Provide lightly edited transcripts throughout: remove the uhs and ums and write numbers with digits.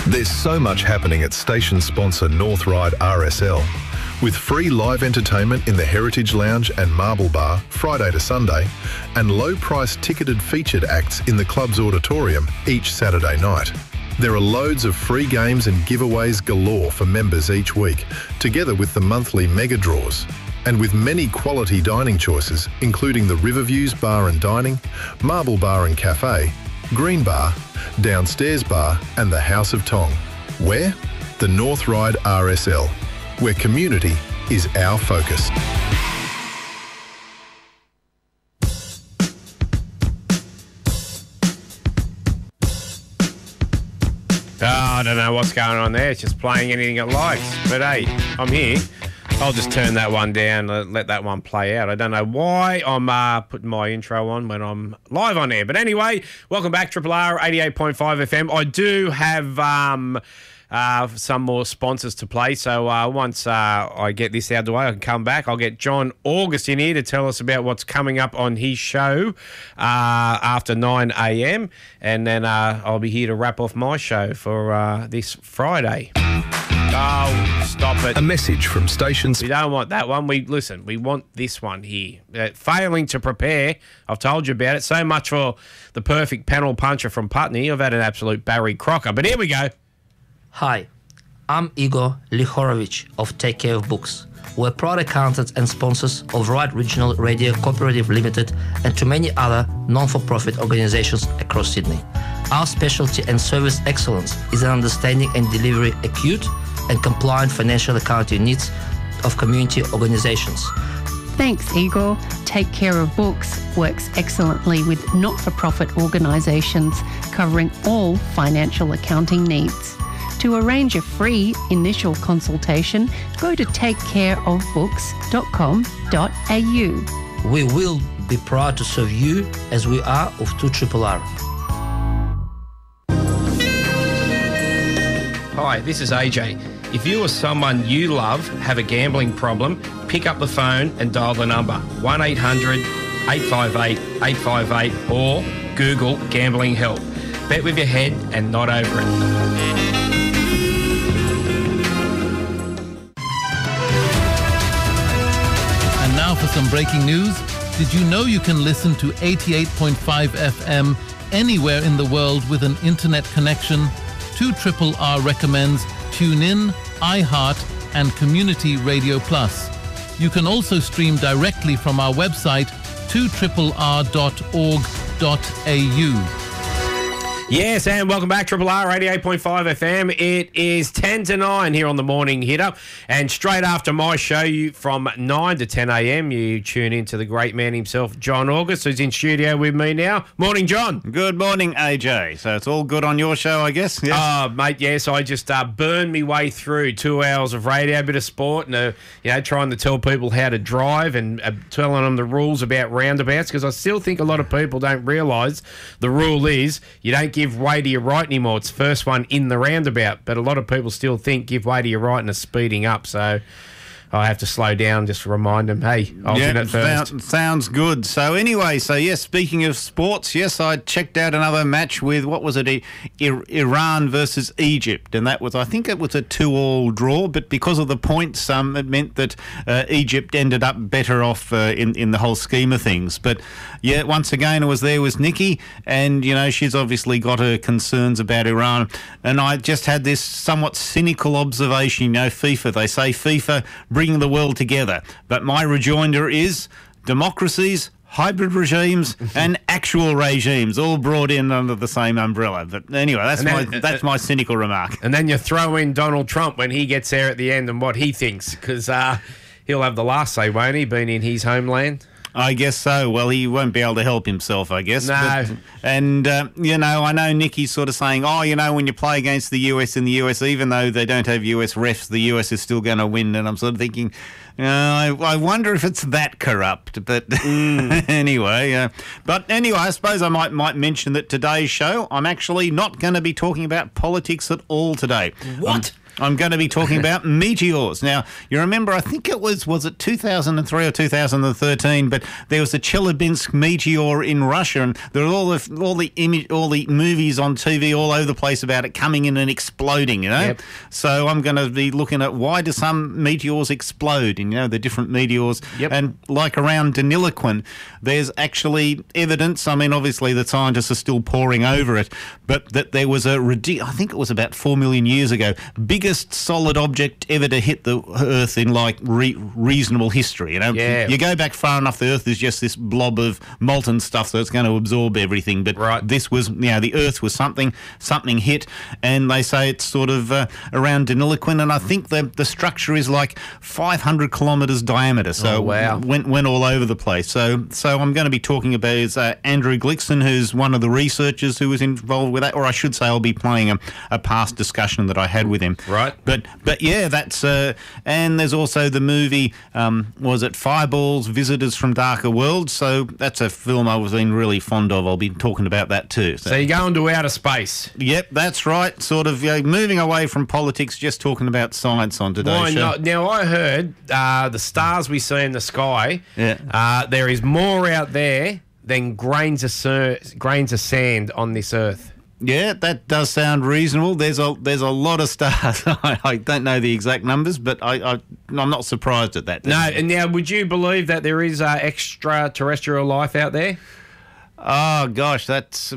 There's so much happening at station sponsor North Ryde RSL. With free live entertainment in the Heritage Lounge and Marble Bar Friday to Sunday, and low-priced ticketed featured acts in the club's auditorium each Saturday night. There are loads of free games and giveaways galore for members each week, together with the monthly mega draws. And with many quality dining choices, including the Riverviews Bar and Dining, Marble Bar and Cafe, Green Bar, Downstairs Bar and the House of Tong. Where? The North Ryde RSL, where community is our focus. I don't know what's going on there. It's just playing anything it likes. But hey, I'm here. I'll just turn that one down, let that one play out. I don't know why I'm putting my intro on when I'm live on air. But anyway, welcome back, Triple R 88.5 FM. I do have some more sponsors to play. So once I get this out of the way, I can come back. I'll get John August in here to tell us about what's coming up on his show after 9 a.m. And then I'll be here to wrap off my show for this Friday. Oh, stop it. A message from stations. We don't want that one. We want this one here. Failing to prepare, I've told you about it. So much for the perfect panel puncher from Putney. I've had an absolute Barry Crocker. But here we go. Hi, I'm Igor Lihorovich of Take Care of Books. We're proud accountants and sponsors of Ryde Regional Radio Cooperative Limited and to many other non-for-profit organizations across Sydney. Our specialty and service excellence is in understanding and delivering acute and compliant financial accounting needs of community organizations. Thanks, Igor. Take Care of Books works excellently with not-for-profit organizations covering all financial accounting needs. To arrange a free initial consultation, go to takecareofbooks.com.au. We will be proud to serve you as we are of 2RRR. Hi, this is AJ. If you or someone you love have a gambling problem, pick up the phone and dial the number 1-800-858-858 or Google Gambling Help. Bet with your head and not over it. And now for some breaking news. Did you know you can listen to 88.5 FM anywhere in the world with an internet connection? 2RRR recommends TuneIn, iHeart and Community Radio Plus. You can also stream directly from our website 2RRR.org.au. Yes, and welcome back, Triple R 88.5 FM. It is 10 to 9 here on the Morning Hit Up. And straight after my show, from 9 to 10 a.m., you tune into the great man himself, John August, who's in studio with me now. Morning, John. Good morning, AJ. So it's all good on your show, I guess? Yes. Oh, mate, yes. I just burned me way through 2 hours of radio, a bit of sport, and trying to tell people how to drive and telling them the rules about roundabouts, because I still think a lot of people don't realise the rule is you don't give way to your right anymore. It's first one in the roundabout, but a lot of people still think give way to your right and are speeding up. So I have to slow down just to remind them, hey, I'll do it first. Sounds good. So anyway, yes, speaking of sports, yes, I checked out another match with, what was it, Iran versus Egypt, and that was, I think it was a 2-2 draw, but because of the points, it meant that Egypt ended up better off in the whole scheme of things. But yeah, once again, it was Nikki, and she's obviously got her concerns about Iran, and I just had this somewhat cynical observation. FIFA, they say FIFA bringing the world together, but my rejoinder is democracies, hybrid regimes and actual regimes all brought in under the same umbrella. But anyway, that's my cynical remark. And then you throw in Donald Trump when he gets there at the end and what he thinks, because he'll have the last say, won't he, being in his homeland? I guess so. Well, he won't be able to help himself, I guess. No. I know Nikki's sort of saying, when you play against the US in the US, even though they don't have US refs, the US is still going to win. And I'm sort of thinking, I wonder if it's that corrupt. But anyway, I suppose I might mention that today's show, I'm actually not going to be talking about politics at all today. What? I'm going to be talking about meteors. Now, you remember, I think it was it 2003 or 2013, but there was the Chelyabinsk meteor in Russia, and there were all the movies on TV all over the place about it coming in and exploding, you know? Yep. So I'm going to be looking at why do some meteors explode, and, you know, the different meteors. Yep. And like around Deniliquin, there's actually evidence, I mean, obviously the scientists are still poring over it, but that there was I think it was about 4 million years ago, biggest solid object ever to hit the Earth in like reasonable history. You know, Yeah. You go back far enough, the Earth is just this blob of molten stuff, so it's going to absorb everything. But this was, you know, the Earth was something hit, and they say it's sort of around Deniliquin, and I think the structure is like 500 kilometres diameter. So wow. went all over the place. So I'm going to be talking about Andrew Glickson, who's one of the researchers who was involved with that, or I should say I'll be playing a past discussion that I had with him. Right. But yeah, that's and there's also the movie, was it Fireballs, Visitors from Darker Worlds? So that's a film I've been really fond of. I'll be talking about that too. So you're going to outer space. Yep, that's right. Sort of moving away from politics, just talking about science on today's Why show. not? Now, I heard the stars we see in the sky, there is more out there than grains of sand on this Earth. Yeah, that does sound reasonable. There's a lot of stars. I don't know the exact numbers, but I'm not surprised at that. No, and now would you believe that there is extraterrestrial life out there? Oh gosh, that's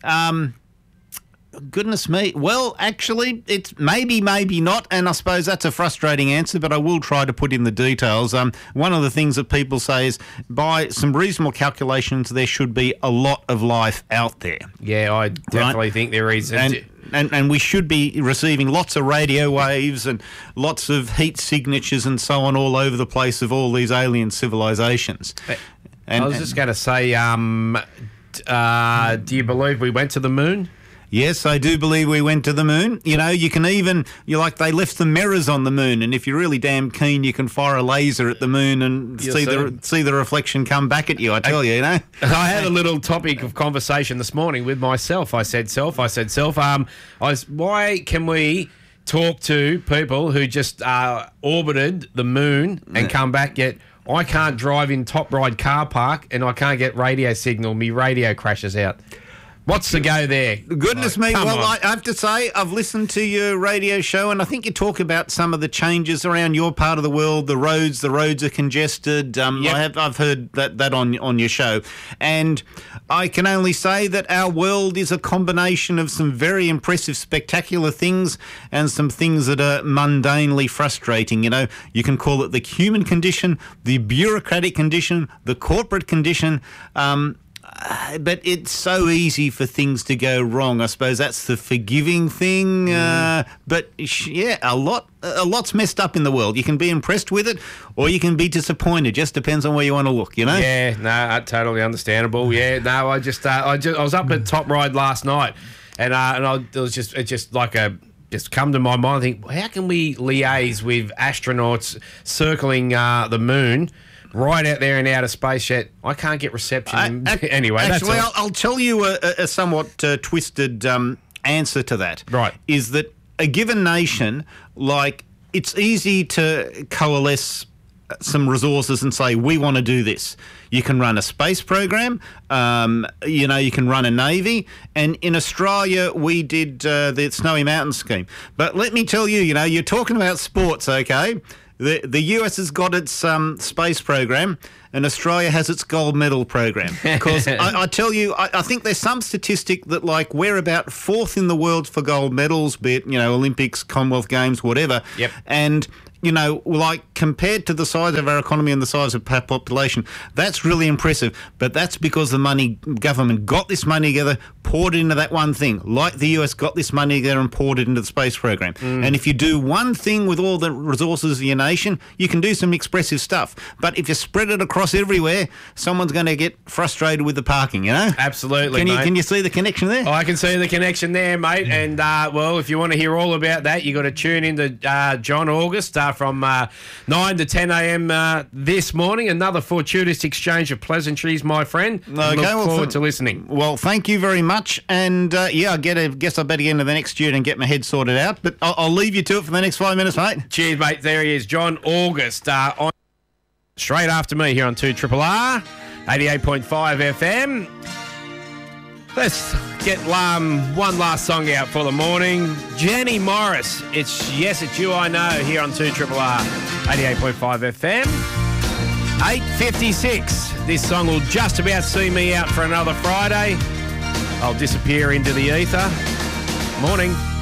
goodness me. Well, actually, it's maybe not, and I suppose that's a frustrating answer, but I will try to put in the details. One of the things that people say is, by some reasonable calculations, there should be a lot of life out there. Yeah, I definitely think there is. And we should be receiving lots of radio waves and lots of heat signatures and so on all over the place of all these alien civilizations. I was just going to say, do you believe we went to the moon? Yes, I do believe we went to the moon. You know, you can even, they left the mirrors on the moon, and if you're really damn keen, you can fire a laser at the moon and see the reflection come back at you, I tell you, you know. I had a little topic of conversation this morning with myself. I said, why can we talk to people who just orbited the moon and come back, yet I can't drive in Top Ride car park and I can't get radio signal, me radio crashes out. What's the go there? Goodness me. Well, I have to say, I've listened to your radio show, and I think you talk about some of the changes around your part of the world. The roads are congested. I've heard that on your show. And I can only say that our world is a combination of some very impressive, spectacular things and some things that are mundanely frustrating. You know, you can call it the human condition, the bureaucratic condition, the corporate condition, but it's so easy for things to go wrong. I suppose that's the forgiving thing. But yeah, a lot's messed up in the world. You can be impressed with it, or you can be disappointed. Just depends on where you want to look. You know. Yeah, no, totally understandable. Yeah, no, I was up at Top Ride last night, and it was just come to my mind. I think, how can we liaise with astronauts circling the moon? Right out there in outer space, yet I can't get reception. Anyway, actually, I'll tell you a somewhat twisted answer to that. Right. Is that a given nation, it's easy to coalesce some resources and say, we want to do this. You can run a space program, you can run a navy, and in Australia we did the Snowy Mountains scheme. But let me tell you, you're talking about sports, okay? The US has got its space program, and Australia has its gold medal program. Because I tell you, I think there's some statistic that we're about fourth in the world for gold medals, be it Olympics, Commonwealth Games, whatever. Yep. And compared to the size of our economy and the size of our population, that's really impressive. But that's because the government got this money together, poured it into that one thing. Like the US got this money together and poured it into the space program. And if you do one thing with all the resources of your nation, you can do some expressive stuff. But if you spread it across everywhere, someone's going to get frustrated with the parking, you know? Absolutely, mate. Can you see the connection there? I can see the connection there, mate. And, if you want to hear all about that, you got to tune into John August from 9 to 10 a.m. This morning. Another fortuitous exchange of pleasantries, my friend. Okay, Look forward to listening. Well, thank you very much. And I guess I better get into the next student and get my head sorted out. But I'll leave you to it for the next 5 minutes, mate. Cheers, mate. There he is, John August. On straight after me here on 2RRR, 88.5 FM. Let's get one last song out for the morning. Jenny Morris, it's You I Know here on 2RRR, 88.5 FM. 8:56. This song will just about see me out for another Friday. I'll disappear into the ether. Morning.